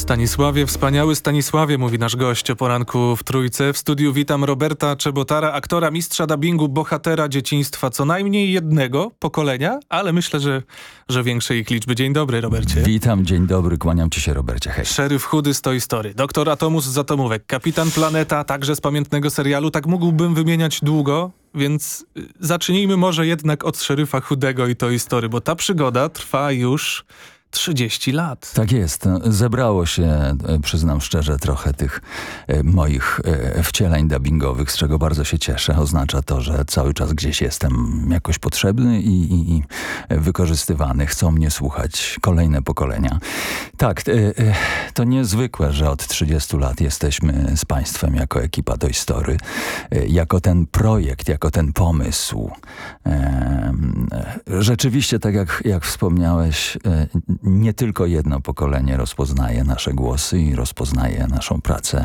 Stanisławie, wspaniały Stanisławie, mówi nasz gość o poranku w Trójce. W studiu witam Roberta Czebotara, aktora, mistrza dubbingu, bohatera dzieciństwa co najmniej jednego pokolenia, ale myślę, że większej ich liczby. Dzień dobry, Robercie. Witam, dzień dobry, kłaniam ci się, Robercie. Hej. Szeryf Chudy z Toy Story, doktor Atomus z Atomówek, kapitan Planeta, także z pamiętnego serialu. Tak mógłbym wymieniać długo, więc zacznijmy może jednak od Szeryfa Chudego i Toy Story, bo ta przygoda trwa już 30 lat. Tak jest. Zebrało się, przyznam szczerze, trochę tych moich wcieleń dubbingowych, z czego bardzo się cieszę. Oznacza to, że cały czas gdzieś jestem jakoś potrzebny i wykorzystywany. Chcą mnie słuchać kolejne pokolenia. Tak, to niezwykłe, że od 30 lat jesteśmy z państwem jako ekipa Toy Story. Jako ten projekt, jako ten pomysł. Rzeczywiście, tak jak wspomniałeś, nie tylko jedno pokolenie rozpoznaje nasze głosy i rozpoznaje naszą pracę.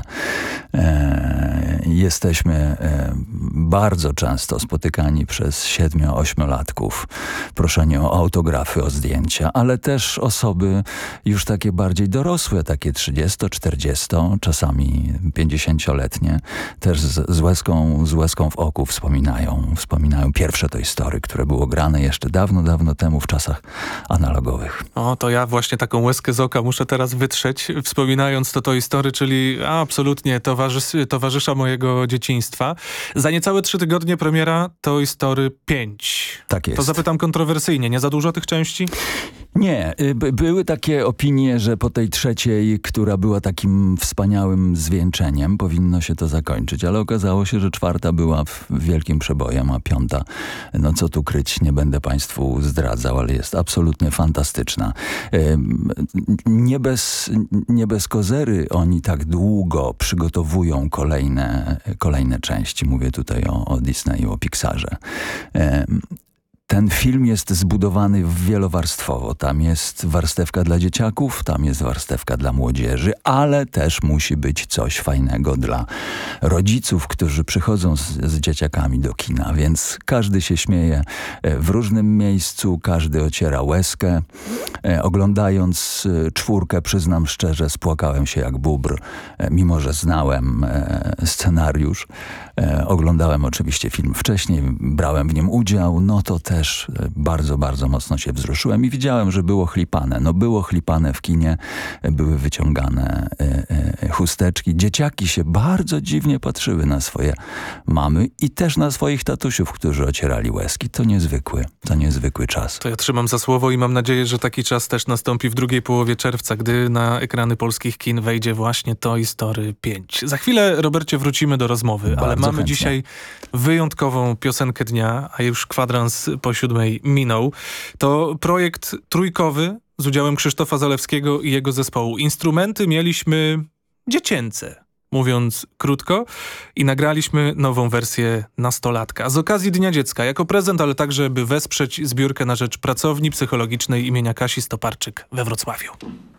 Jesteśmy bardzo często spotykani przez 7-8-latków, proszeni o autografy, o zdjęcia, ale też osoby już takie bardziej dorosłe, takie 30, 40, czasami 50-letnie, też z łezką w oku wspominają pierwsze Toy Story, które było grane jeszcze dawno, dawno temu w czasach analogowych. O, to ja właśnie taką łezkę z oka muszę teraz wytrzeć, wspominając to Toy Story, czyli absolutnie towarzysza mojego dzieciństwa. Za niecałe 3 tygodnie premiera Toy Story 5. Tak jest. To zapytam kontrowersyjnie, nie za dużo tych części? Nie, były takie opinie, że po tej trzeciej, która była takim wspaniałym zwieńczeniem, powinno się to zakończyć, ale okazało się, że 4 była wielkim przebojem, a 5, no co tu kryć, nie będę państwu zdradzał, ale jest absolutnie fantastyczna. Nie bez kozery oni tak długo przygotowują kolejne części. Mówię tutaj o Disneyu, o Pixarze. Ten film jest zbudowany wielowarstwowo. Tam jest warstewka dla dzieciaków, tam jest warstewka dla młodzieży, ale też musi być coś fajnego dla rodziców, którzy przychodzą z dzieciakami do kina, więc każdy się śmieje w różnym miejscu, każdy ociera łezkę. Oglądając 4, przyznam szczerze, spłakałem się jak bóbr, mimo że znałem scenariusz. Oglądałem oczywiście film wcześniej, brałem w nim udział, no to też bardzo, bardzo mocno się wzruszyłem i widziałem, że było chlipane. No było chlipane w kinie, były wyciągane chusteczki. Dzieciaki się bardzo dziwnie patrzyły na swoje mamy i też na swoich tatusiów, którzy ocierali łezki. To niezwykły czas. To ja trzymam za słowo i mam nadzieję, że taki czas też nastąpi w drugiej połowie czerwca, gdy na ekrany polskich kin wejdzie właśnie Toy Story 5. Za chwilę, Robercie, wrócimy do rozmowy, Bardzo ale mamy chętnie. dzisiaj wyjątkową piosenkę dnia, a już kwadrans po 7 minął. To projekt trójkowy z udziałem Krzysztofa Zalewskiego i jego zespołu. Instrumenty mieliśmy dziecięce, mówiąc krótko, i nagraliśmy nową wersję Nastolatka. Z okazji Dnia Dziecka, jako prezent, ale także by wesprzeć zbiórkę na rzecz pracowni psychologicznej imienia Kasi Stoparczyk we Wrocławiu.